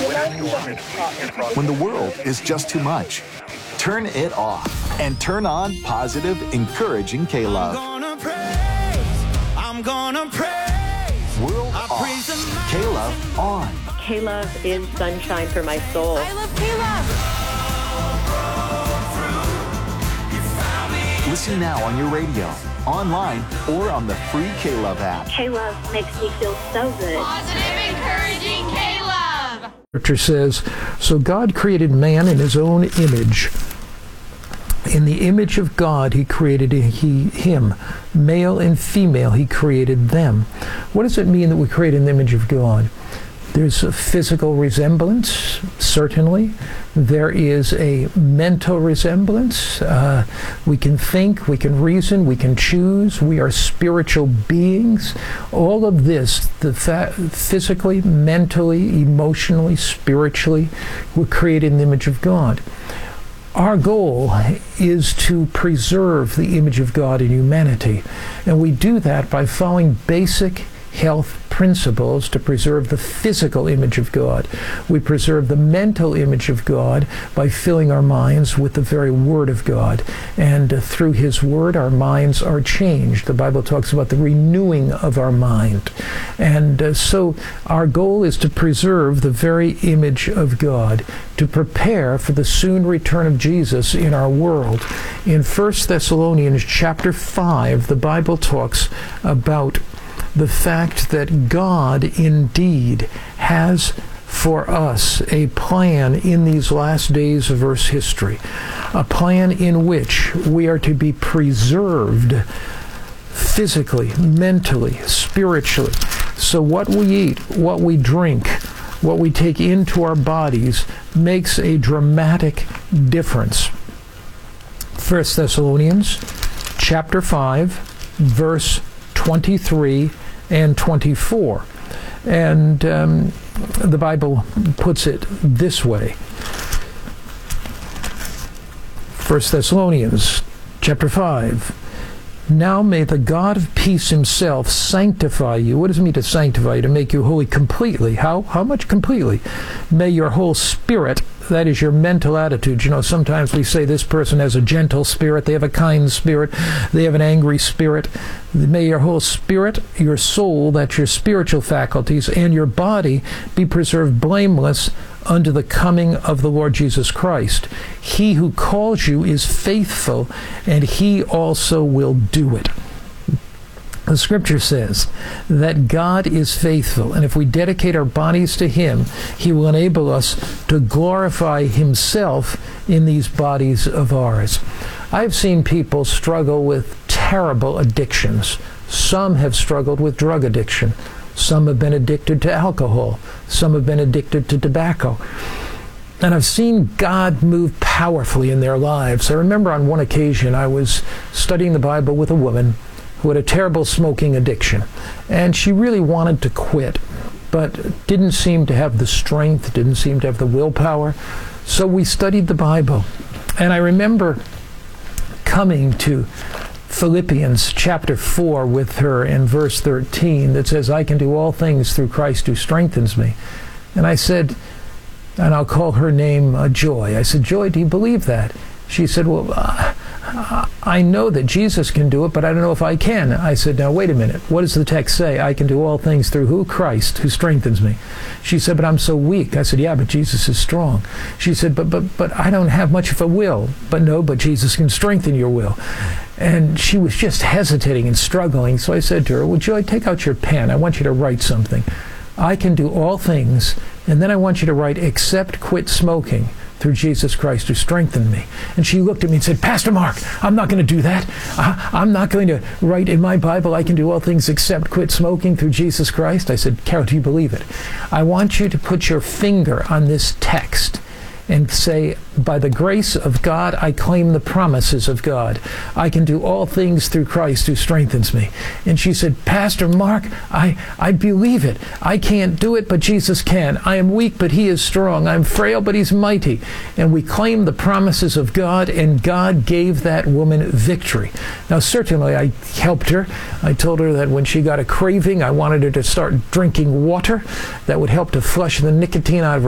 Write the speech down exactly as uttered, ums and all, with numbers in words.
When the world is just too much, turn it off and turn on positive, encouraging K-Love. I'm gonna praise, I'm gonna praise. World off, K-Love on. K-Love is sunshine for my soul. I love K-Love. Listen now on your radio, online, or on the free K-Love app. K-Love makes me feel so good. Positive, encouraging K-Love. Scripture says, so God created man in his own image. In the image of God, he created he, him. Male and female, he created them. What does it mean that we create in the image of God? There's a physical resemblance, certainly. There is a mental resemblance. Uh, we can think, we can reason, we can choose. We are spiritual beings. All of this, the fa- physically, mentally, emotionally, spiritually, we're created in the image of God. Our goal is to preserve the image of God in humanity. And we do that by following basic health principles to preserve the physical image of God. We preserve the mental image of God by filling our minds with the very Word of God. And uh, through His Word, our minds are changed. The Bible talks about the renewing of our mind. And uh, so our goal is to preserve the very image of God, to prepare for the soon return of Jesus in our world. In First Thessalonians chapter five, the Bible talks about the fact that God indeed has for us a plan in these last days of Earth's history, a plan in which we are to be preserved physically, mentally, spiritually. So what we eat, what we drink, what we take into our bodies makes a dramatic difference. First Thessalonians chapter five, verse twenty-three and twenty-four. And um, the Bible puts it this way. First Thessalonians chapter five. Now may the God of peace himself sanctify you. What does it mean to sanctify you? To make you holy completely. How? How much completely? May your whole spirit, that is your mental attitude. You know, sometimes we say this person has a gentle spirit, they have a kind spirit, they have an angry spirit. May your whole spirit, your soul, that's your spiritual faculties, and your body be preserved blameless unto the coming of the Lord Jesus Christ. He who calls you is faithful, and he also will do it. The Scripture says that God is faithful, and if we dedicate our bodies to Him, He will enable us to glorify Himself in these bodies of ours. I've seen people struggle with terrible addictions. Some have struggled with drug addiction. Some have been addicted to alcohol. Some have been addicted to tobacco. And I've seen God move powerfully in their lives. I remember on one occasion I was studying the Bible with a woman who had a terrible smoking addiction. And she really wanted to quit, but didn't seem to have the strength, didn't seem to have the willpower. So we studied the Bible. And I remember coming to Philippians chapter four with her in verse thirteen that says, I can do all things through Christ who strengthens me. And I said, and I'll call her name uh, Joy. I said, Joy, do you believe that? She said, well, uh, I know that Jesus can do it, but I don't know if I can. I said, now wait a minute. What does the text say? I can do all things through who? Christ, who strengthens me. She said, but I'm so weak. I said, yeah, but Jesus is strong. She said, but but but I don't have much of a will. But no, but Jesus can strengthen your will. And she was just hesitating and struggling. So I said to her, well, Joy, take out your pen. I want you to write something. I can do all things. And then I want you to write, except quit smoking, through Jesus Christ who strengthened me. And she looked at me and said, Pastor Mark, I'm not going to do that. I, I'm not going to write in my Bible, I can do all things except quit smoking through Jesus Christ. I said, Carol, do you believe it? I want you to put your finger on this text and say, by the grace of God, I claim the promises of God. I can do all things through Christ who strengthens me. And she said, Pastor Mark, I, I believe it. I can't do it, but Jesus can. I am weak, but He is strong. I'm frail, but He's mighty. And we claim the promises of God, and God gave that woman victory. Now, certainly, I helped her. I told her that when she got a craving, I wanted her to start drinking water that would help to flush the nicotine out of her